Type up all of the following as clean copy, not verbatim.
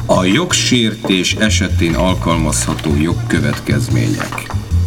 A jogsértés esetén alkalmazható jogkövetkezmények.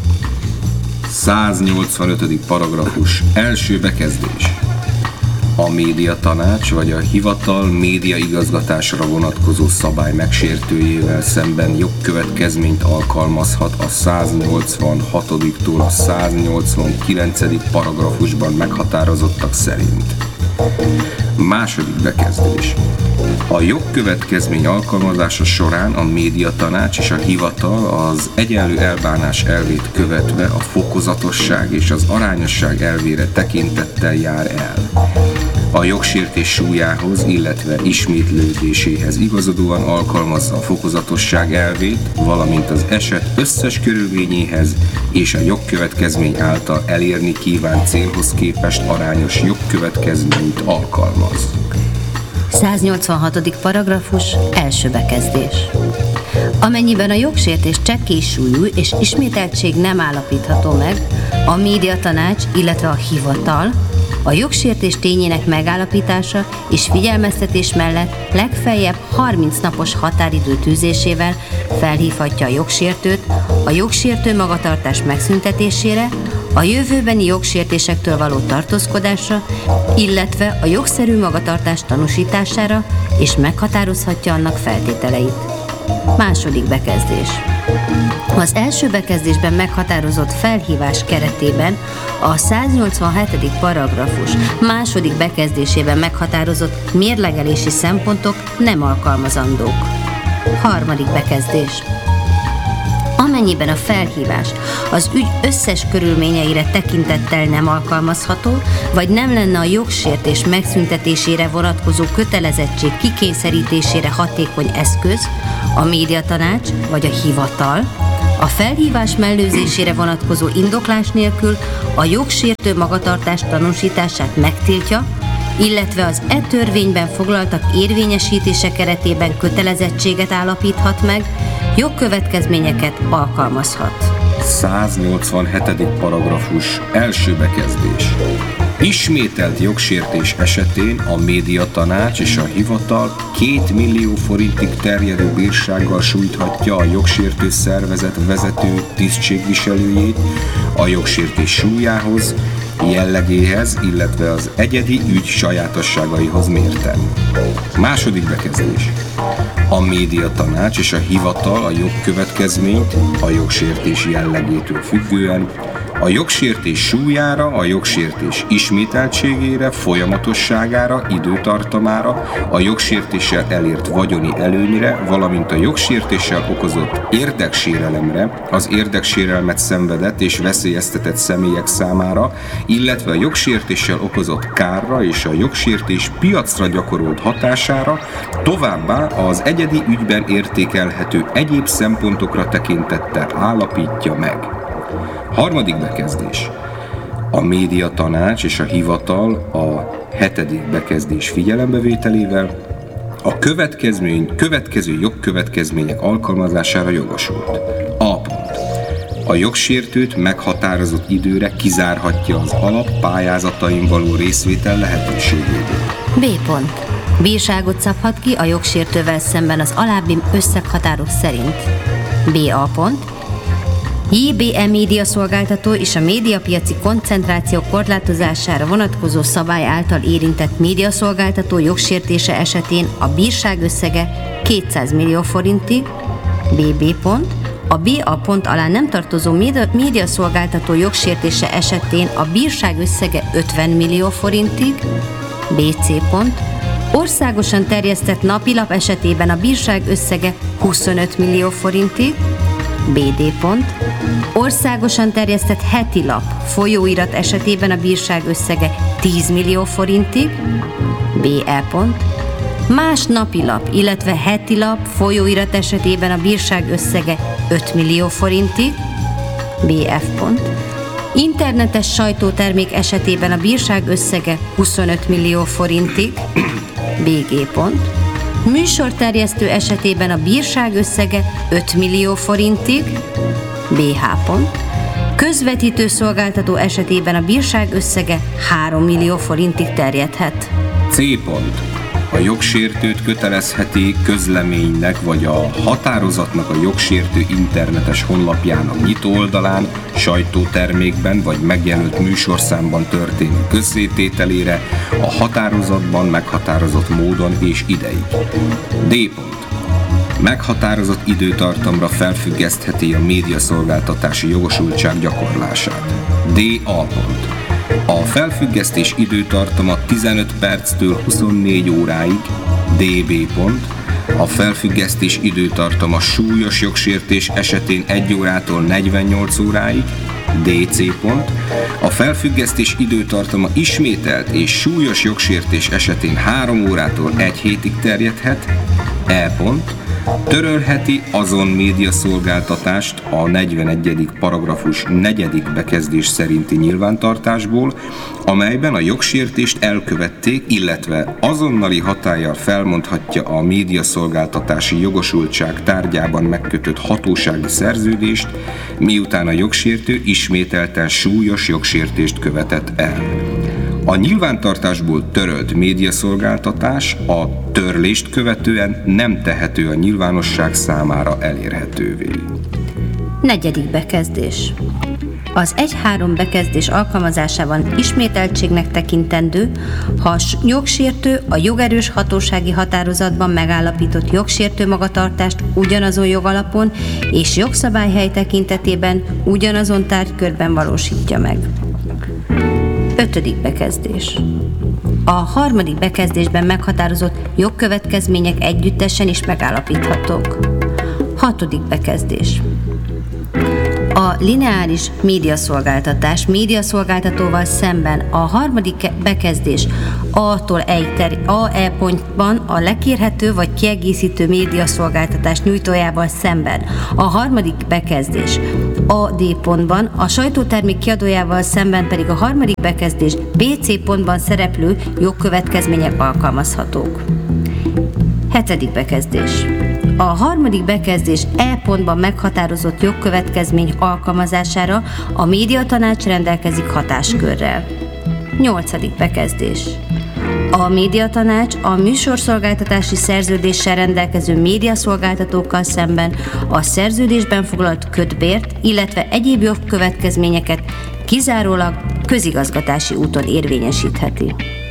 185. paragrafus. Első bekezdés. A médiatanács vagy a hivatal médiaigazgatásra vonatkozó szabály megsértőjével szemben jogkövetkezményt alkalmazhat a 186-tól a 189. paragrafusban meghatározottak szerint. Második bekezdés. A jogkövetkezmény alkalmazása során a médiatanács és a hivatal az egyenlő elbánás elvét követve a fokozatosság és az arányosság elvére tekintettel jár el. A jogsértés súlyához, illetve ismétlődéséhez igazodóan alkalmazza a fokozatosság elvét, valamint az eset összes körülményéhez és a jogkövetkezmény által elérni kívánt célhoz képest arányos jogkövetkezményt alkalmaz. 186. paragrafus. Első bekezdés. Amennyiben a jogsértés csekély súlyú és ismételtség nem állapítható meg, a médiatanács, illetve a hivatal a jogsértés tényének megállapítása és figyelmeztetés mellett legfeljebb 30 napos határidő tűzésével felhívhatja a jogsértőt a jogsértő magatartás megszüntetésére, a jövőbeni jogsértésektől való tartózkodásra, illetve a jogszerű magatartás tanúsítására, és meghatározhatja annak feltételeit. Második bekezdés. Az első bekezdésben meghatározott felhívás keretében a 187. paragrafus második bekezdésében meghatározott mérlegelési szempontok nem alkalmazandók. Harmadik bekezdés. Amennyiben a felhívás az ügy összes körülményeire tekintettel nem alkalmazható, vagy nem lenne a jogsértés megszüntetésére vonatkozó kötelezettség kikényszerítésére hatékony eszköz, a médiatanács vagy a hivatal a felhívás mellőzésére vonatkozó indoklás nélkül a jogsértő magatartás tanúsítását megtiltja, illetve az törvényben foglaltak érvényesítése keretében kötelezettséget állapíthat meg, jogkövetkezményeket alkalmazhat. 187. paragrafus. Első bekezdés. Ismételt jogsértés esetén a médiatanács és a hivatal 2 millió forintig terjedő bírsággal sújthatja a jogsértő szervezet vezető tisztségviselőjét a jogsértés súlyához, jellegéhez, illetve az egyedi ügy sajátosságaihoz mérten. Második bekezdés. A médiatanács és a hivatal a jogkövetkezményt a jogsértés jellegétől függően a jogsértés súlyára, a jogsértés ismételtségére, folyamatosságára, időtartamára, a jogsértéssel elért vagyoni előnyre, valamint a jogsértéssel okozott érdeksérelemre, az érdeksérelmet szenvedett és veszélyeztetett személyek számára, illetve a jogsértéssel okozott kárra és a jogsértés piacra gyakorolt hatására, továbbá az egyedi ügyben értékelhető egyéb szempontokra tekintettel állapítja meg. Harmadik bekezdés. A médiatanács és a hivatal a 7. bekezdés figyelembevételével a következő jogkövetkezmények alkalmazására jogosult. A pont. A jogsértőt meghatározott időre kizárhatja az alap-pályázatain való részvétel lehetőségéből. B pont. Bírságot szabhat ki a jogsértővel szemben az alábbi összeghatárok szerint. B.A. pont. JBE médiaszolgáltató és a médiapiaci koncentráció korlátozására vonatkozó szabály által érintett médiaszolgáltató jogsértése esetén a bírság összege 200 millió forintig, BB pont. A BA pont alá nem tartozó médiaszolgáltató jogsértése esetén a bírság összege 50 millió forintig, BC pont. Országosan terjesztett napilap esetében a bírság összege 25 millió forintig, BD pont. Országosan terjesztett heti lap, folyóirat esetében a bírság összege 10 millió forintig, BE pont. Más napilap, illetve heti lap, folyóirat esetében a bírság összege 5 millió forintig, BF pont. Internetes sajtótermék esetében a bírság összege 25 millió forintig, BG pont. Műsorterjesztő esetében a bírság összege 5 millió forintig, BH pont. Közvetítő szolgáltató esetében a bírság összege 3 millió forintig terjedhet. C pont. a jogsértőt kötelezheti közleménynek vagy a határozatnak a jogsértő internetes honlapjának nyitó oldalán, sajtótermékben vagy megjelölt műsorszámban történő közzétételére a határozatban meghatározott módon és ideig. D. Meghatározott időtartamra felfüggesztheti a médiaszolgáltatási jogosultság gyakorlását. D.A. A felfüggesztés időtartama 15 perctől 24 óráig. D.B. A felfüggesztés időtartama súlyos jogsértés esetén 1 órától 48 óráig. D.C. A felfüggesztés időtartama ismételt és súlyos jogsértés esetén 3 órától 1 hétig terjedhet. E. Törölheti azon médiaszolgáltatást a 41. paragrafus 4. bekezdés szerinti nyilvántartásból, amelyben a jogsértést elkövették, illetve azonnali hatállyal felmondhatja a médiaszolgáltatási jogosultság tárgyában megkötött hatósági szerződést, miután a jogsértő ismételten súlyos jogsértést követett el. A nyilvántartásból törölt médiaszolgáltatás a törlést követően nem tehető a nyilvánosság számára elérhetővé. 4. bekezdés. Az 1-3 bekezdés alkalmazásában ismételtségnek tekintendő, ha a jogsértő a jogerős hatósági határozatban megállapított jogsértő magatartást ugyanazon jogalapon és jogszabályhely tekintetében ugyanazon tárgykörben valósítja meg. 5. bekezdés. A 3. bekezdésben meghatározott jogkövetkezmények együttesen is megállapíthatók. 6. bekezdés. A lineáris médiaszolgáltatás médiaszolgáltatóval szemben a 3. bekezdés A-tól E pontban a lekérhető vagy kiegészítő médiaszolgáltatás nyújtójával szemben a 3. bekezdés A-D pontban, a sajtótermék kiadójával szemben pedig a 3. bekezdés B-C pontban szereplő jogkövetkezmények alkalmazhatók. 7. bekezdés. A 3. bekezdés E pontban meghatározott jogkövetkezmény alkalmazására a médiatanács rendelkezik hatáskörrel. 8. bekezdés. A médiatanács a műsorszolgáltatási szerződéssel rendelkező médiaszolgáltatókkal szemben a szerződésben foglalt kötbért, illetve egyéb jogkövetkezményeket kizárólag közigazgatási úton érvényesítheti.